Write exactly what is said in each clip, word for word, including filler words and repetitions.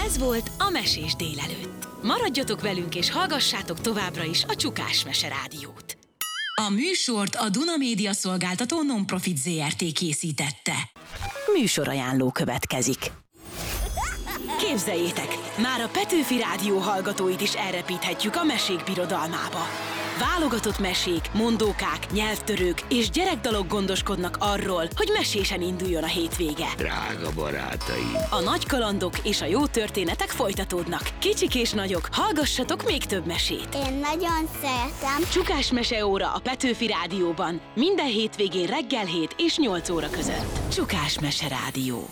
Ez volt a Mesés délelőtt. Maradjatok velünk és hallgassátok továbbra is a Csukás Mese Rádiót. A műsort a Duna Média Szolgáltató Non-Profit zé er té készítette. Műsorajánló következik. Képzeljétek, már a Petőfi Rádió hallgatóit is elrepíthetjük a mesék birodalmába. Válogatott mesék, mondókák, nyelvtörők és gyerekdalok gondoskodnak arról, hogy mesésen induljon a hétvége. Drága barátaim! A nagy kalandok és a jó történetek folytatódnak. Kicsik és nagyok, hallgassatok még több mesét. Én nagyon szeretem. Csukás Meseóra a Petőfi Rádióban. Minden hétvégén reggel hét és nyolc óra között. Csukás Mese Rádió.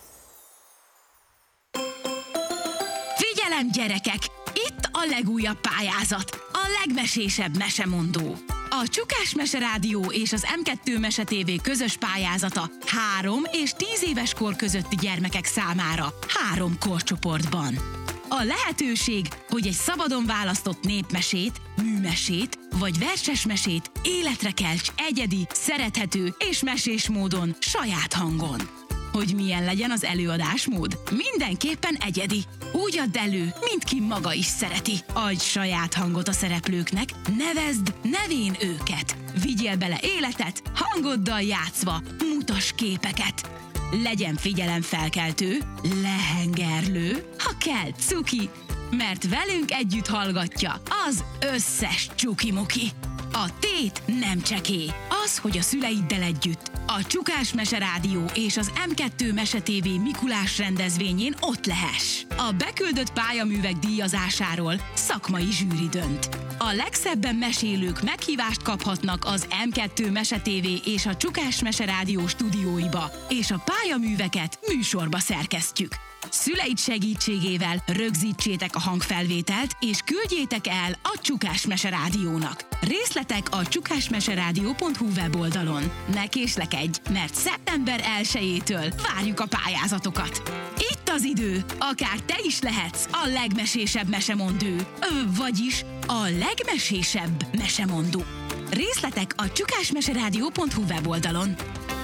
Figyelem, gyerekek! Itt a legújabb pályázat, a legmesésebb mesemondó. A Csukás Mese Rádió és az em kettő Mese té vé közös pályázata három és tíz éves kor közötti gyermekek számára három korcsoportban. A lehetőség, hogy egy szabadon választott népmesét, műmesét vagy verses mesét életre kelts egyedi, szerethető és mesés módon, saját hangon. Hogy milyen legyen az előadásmód? Mindenképpen egyedi. Úgy add elő, mint ki maga is szereti. Adj saját hangot a szereplőknek, nevezd nevén őket. Vigyél bele életet, hangoddal játszva, mutass képeket. Legyen figyelemfelkeltő, lehengerlő, ha kell, cuki, mert velünk együtt hallgatja az összes csuki-muki. A tét nem csekély, az, hogy a szüleiddel együtt a Csukás Mese Rádió és az em kettő Mese té vé Mikulás rendezvényén ott lehess. A beküldött pályaművek díjazásáról szakmai zsűri dönt. A legszebben mesélők meghívást kaphatnak az em kettő Mese té vé és a Csukás Mese Rádió stúdióiba, és a pályaműveket műsorba szerkesztjük. Szüleid segítségével rögzítsétek a hangfelvételt, és küldjétek el a Csukás Mese Rádiónak. Részletek a csukásmeseradio pont hu weboldalon. Ne késlekedj, mert szeptember elsejétől várjuk a pályázatokat. Itt az idő, akár te is lehetsz a legmesésebb mesemondó, vagyis a legmesésebb mesemondó. Részletek a csukásmeseradio pont hu weboldalon.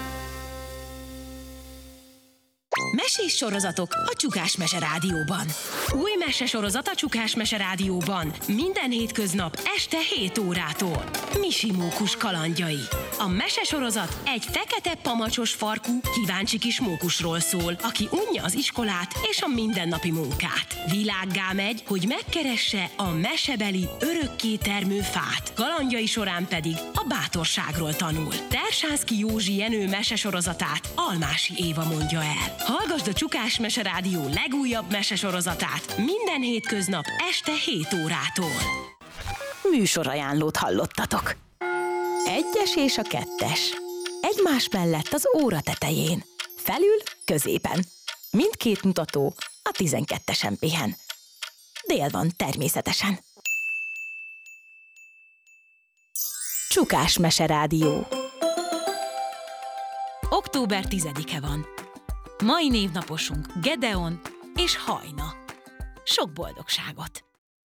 Mesés sorozatok a Csukás Mese Rádióban. Új mesesorozat a Csukás Mese Rádióban. Minden hétköznap este hét órától. Misi mókus kalandjai. A mesesorozat egy fekete pamacsos farkú, kíváncsi kis mókusról szól, aki unja az iskolát és a mindennapi munkát. Világgá megy, hogy megkeresse a mesebeli örökké termő fát. Kalandjai során pedig a bátorságról tanul. Tersánszky Józsi Jenő mesesorozatát Almási Éva mondja el. Hallgasd a Csukás Mese Rádió legújabb mesesorozatát minden hétköznap este hét órától. Műsorajánlót hallottatok. Egyes és a kettes. Egymás mellett az óra tetején. Felül, középen. Mindkét mutató a tizenkettesen pihen. Dél van természetesen. Csukás Mese Rádió. október tizedike van. Mai névnaposunk Gedeon és Hajna. Sok boldogságot!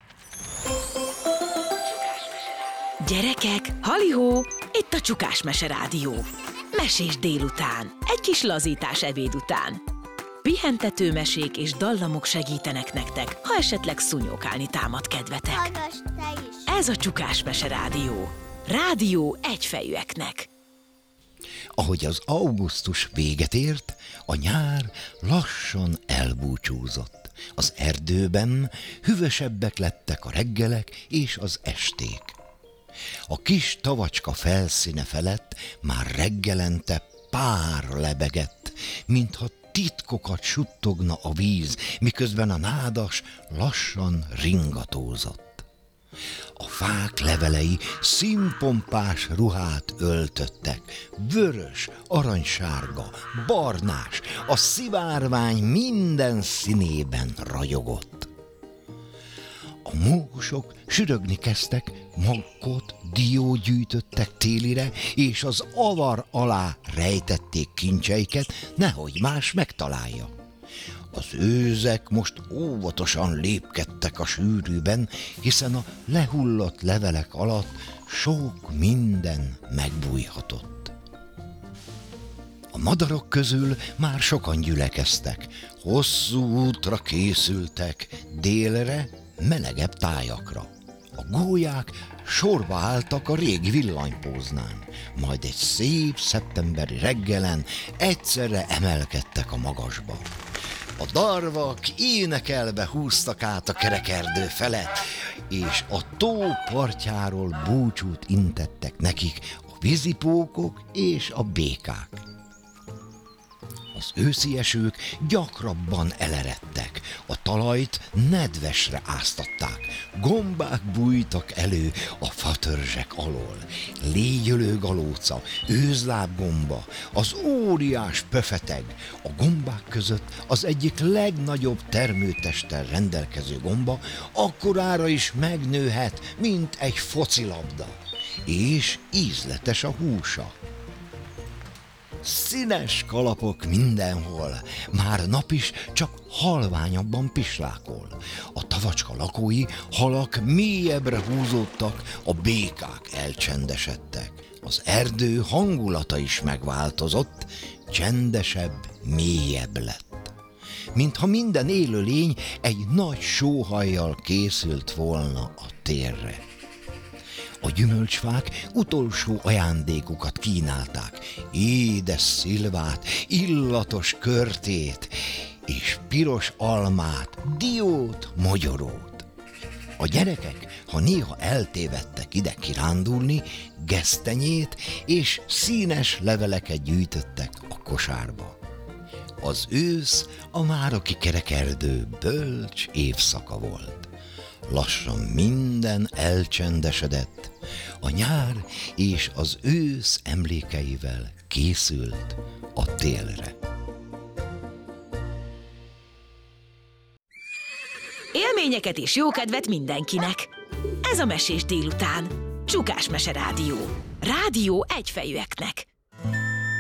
Gyerekek, halihó, itt a Csukás Mese Rádió. Mesés délután, egy kis lazítás ebéd után. Pihentető mesék és dallamok segítenek nektek, ha esetleg szúnyókálni támad kedvetek. Hallgass te is! Ez a Csukás Mese Rádió. Rádió egyfejűeknek. Ahogy az augusztus véget ért, a nyár lassan elbúcsúzott. Az erdőben hűvösebbek lettek a reggelek és az esték. A kis tavacska felszíne felett már reggelente pár lebegett, mintha titkokat suttogna a víz, miközben a nádas lassan ringatózott. A fák levelei színpompás ruhát öltöttek, vörös, aranysárga, barnás, a szivárvány minden színében ragyogott. A mókusok sürögni kezdtek, makkot, diót gyűjtöttek télire, és az avar alá rejtették kincseiket, nehogy más megtalálja. Az őzek most óvatosan lépkedtek a sűrűben, hiszen a lehullott levelek alatt sok minden megbújhatott. A madarak közül már sokan gyülekeztek, hosszú útra készültek délre, melegebb tájakra. A gólyák sorba álltak a régi villanypóznán, majd egy szép szeptemberi reggelen egyszerre emelkedtek a magasba. A darvak énekelve húztak át a kerekerdő felett, és a tó partjáról búcsút intettek nekik a vízipókok és a békák. Az őszi esők gyakrabban eleredtek, a talajt nedvesre áztatták, gombák bújtak elő a fatörzsek alól, légyölő galóca, őzlábgomba, az óriás pöfeteg, a gombák között az egyik legnagyobb termőtesttel rendelkező gomba akkorára is megnőhet, mint egy focilabda, és ízletes a húsa. Színes kalapok mindenhol, már nap is csak halványabban pislákol. A tavacska lakói halak mélyebbre húzódtak, a békák elcsendesedtek. Az erdő hangulata is megváltozott, csendesebb, mélyebb lett. Mintha minden élőlény egy nagy sóhajjal készült volna a térre. A gyümölcsfák utolsó ajándékukat kínálták, édes szilvát, illatos körtét, és piros almát, diót, mogyorót. A gyerekek, ha néha eltévedtek ide kirándulni, gesztenyét és színes leveleket gyűjtöttek a kosárba. Az ősz a mároki kerekerdő bölcs évszaka volt. Lassan minden elcsendesedett, a nyár és az ősz emlékeivel készült a télre. Élményeket és jókedvet mindenkinek! Ez a Mesés délután. Csukás Mese Rádió. Rádió egyfejűeknek.